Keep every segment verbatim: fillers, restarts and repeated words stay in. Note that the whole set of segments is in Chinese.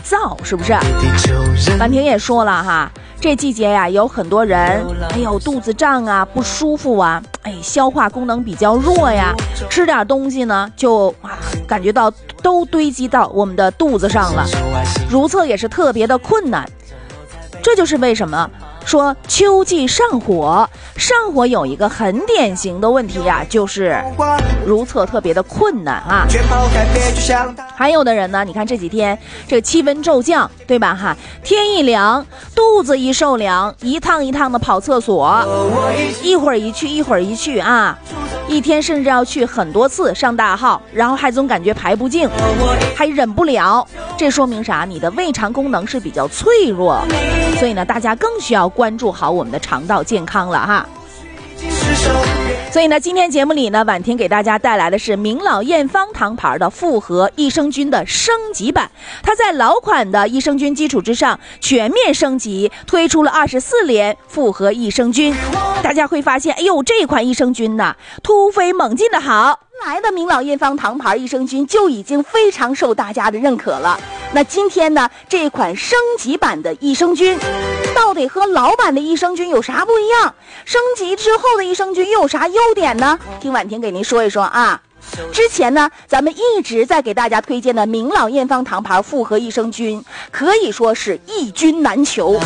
燥，是不是？婉婷也说了哈，这季节呀，有很多人哎呦肚子胀啊，不舒服啊，哎，消化功能比较弱呀，吃点东西呢就啊感觉到都堆积到我们的肚子上了，如厕也是特别的困难。这就是为什么说秋季上火，上火有一个很典型的问题呀、啊，就是如厕特别的困难啊。还有的人呢，你看这几天这个气温骤降，对吧哈？天一凉，肚子一受凉，一趟一趟的跑厕所，一会儿一去一会儿一去啊，一天甚至要去很多次上大号，然后还总感觉排不净，还忍不了。这说明啥？你的胃肠功能是比较脆弱，所以呢，大家更需要关注好我们的肠道健康了哈。所以呢，今天节目里呢，婉婷给大家带来的是明老验方堂牌的复合益生菌的升级版。它在老款的益生菌基础之上全面升级，推出了二十四联复合益生菌。大家会发现，哎呦，这款益生菌呢，突飞猛进的好。来的明老验方堂牌益生菌就已经非常受大家的认可了。那今天呢，这款升级版的益生菌到底和老版的益生菌有啥不一样？升级之后的益生菌又有啥优点呢？听婉婷给您说一说啊。之前呢，咱们一直在给大家推荐的明老验方堂牌复合益生菌，可以说是一菌难求。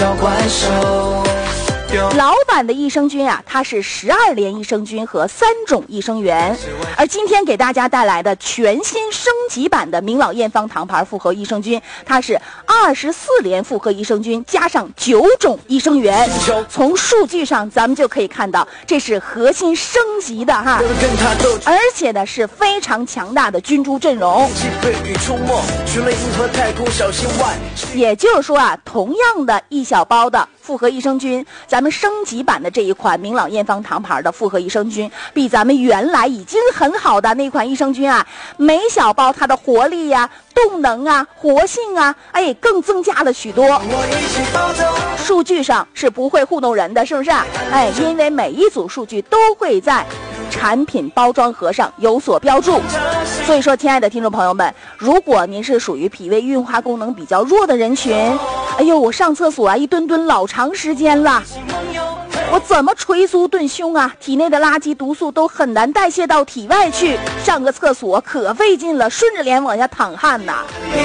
老版的益生菌啊，它是十二联益生菌和三种益生元，而今天给大家带来的全新升级版的明老验方堂牌复合益生菌，它是二十四联复合益生菌加上九种益生元。从数据上咱们就可以看到，这是核心升级的哈，而且呢是非常强大的菌株阵容。也就是说啊，同样的一小包的复合益生菌，咱们升级版的这一款明老验方堂牌的复合益生菌，比咱们原来已经很好的那款益生菌啊，每小包它的活力呀、啊、动能啊、活性啊，哎，更增加了许多。数据上是不会糊弄人的，是不是？哎，因为每一组数据都会在产品包装盒上有所标注。所以说，亲爱的听众朋友们，如果您是属于脾胃运化功能比较弱的人群，哎呦，我上厕所啊一蹲蹲老长时间了，我怎么捶足顿胸啊，体内的垃圾毒素都很难代谢到体外去，上个厕所可费劲了，顺着脸往下淌汗呐。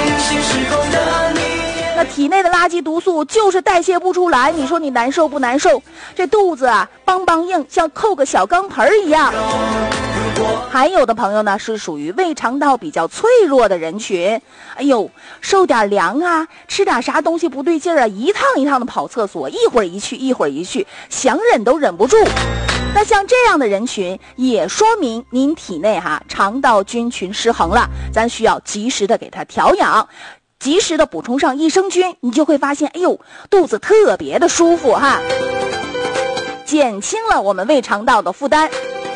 那体内的垃圾毒素就是代谢不出来，你说你难受不难受？这肚子啊梆梆硬，像扣个小钢盆一样。还有的朋友呢是属于胃肠道比较脆弱的人群，哎呦，受点凉啊，吃点啥东西不对劲儿啊，一趟一趟的跑厕所，一会儿一去一会儿一去，想忍都忍不住。那像这样的人群，也说明您体内哈肠道菌群失衡了，咱需要及时的给它调养，及时的补充上益生菌，你就会发现，哎呦，肚子特别的舒服哈，减轻了我们胃肠道的负担。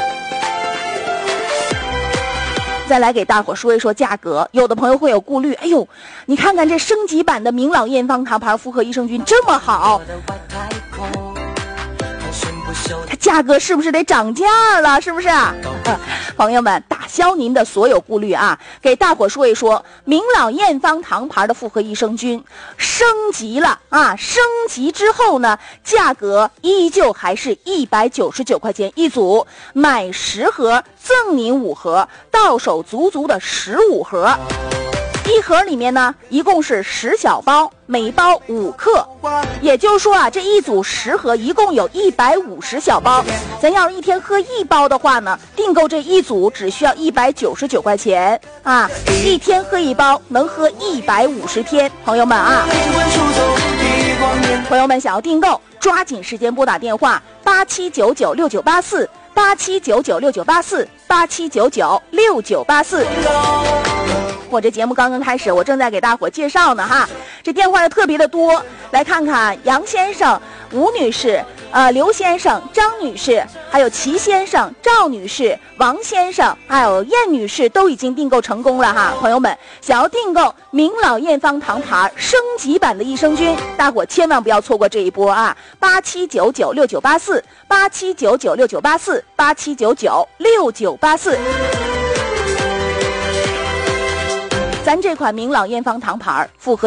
再来给大伙说一说价格，有的朋友会有顾虑，哎呦，你看看这升级版的明老验方堂牌复合益生菌这么好，它价格是不是得涨价了？是不是啊？朋友们，打消您的所有顾虑啊！给大伙说一说，明老验方堂牌的复合益生菌升级了啊！升级之后呢，价格依旧还是一百九十九块钱一组，买十盒赠您五盒，到手足足的十五盒。一盒里面呢，一共是十小包，每包五克，也就是说啊，这一组十盒一共有一百五十小包。咱要是一天喝一包的话呢，订购这一组只需要一百九十九块钱啊，一天喝一包，能喝一百五十天。朋友们啊，朋友们想要订购，抓紧时间拨打电话八七九九六九八四八七九九六九八四八七九九六九八四。我这节目刚刚开始，我正在给大伙介绍呢哈，这电话又特别的多，来看看杨先生、吴女士、呃刘先生、张女士，还有齐先生、赵女士、王先生，还有燕女士都已经订购成功了哈。朋友们，想要订购明老验方堂牌升级版的益生菌，大伙千万不要错过这一波啊！八七九九六九八四八七九九六九八四八七九九六九八四。咱这款明老验方堂牌复合